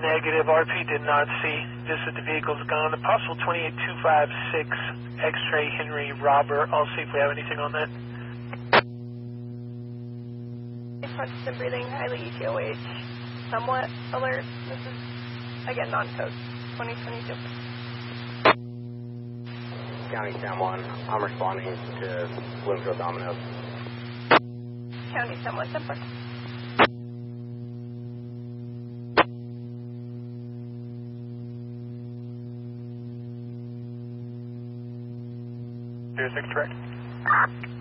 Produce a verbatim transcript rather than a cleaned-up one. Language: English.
Negative, R P did not see. Just that the vehicle's gone. Possible twenty-eight two five six, X-ray Henry Robber. I'll see if we have anything on that. Constant breathing, highly E T O H, somewhat alert. This is, again, non-code, twenty twenty-two. County San Juan, I'm responding to Bloomfield Domino. County San Juan, ten four. zero six, correct.